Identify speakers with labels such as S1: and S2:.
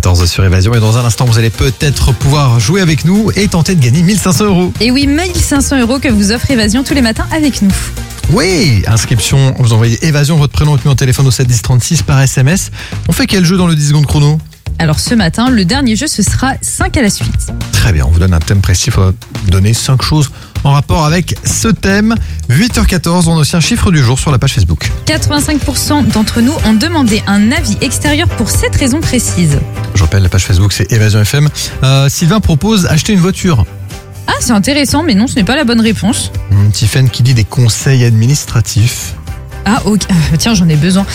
S1: 8h14 sur Évasion. Et dans un instant, vous allez peut-être pouvoir jouer avec nous et tenter de gagner 1500 €.
S2: Et oui, 1500 € que vous offre Évasion tous les matins avec nous.
S1: Oui, inscription, vous envoyez Évasion, votre prénom et numéro de téléphone au 7 10 36 par SMS. On fait quel jeu dans le 10 secondes chrono?
S2: Alors ce matin, le dernier jeu, ce sera 5 à la suite.
S1: Très bien, on vous donne un thème précis, il faut donner 5 choses en rapport avec ce thème. 8h14, on a aussi un chiffre du jour sur la page Facebook.
S2: 85% d'entre nous ont demandé un avis extérieur pour cette raison précise.
S1: Je rappelle, la page Facebook, c'est Évasion FM. Sylvain propose acheter une voiture.
S2: Ah, c'est intéressant, mais non, ce n'est pas la bonne réponse.
S1: Tiffen qui dit des conseils administratifs.
S2: Ah, ok. Tiens, j'en ai besoin.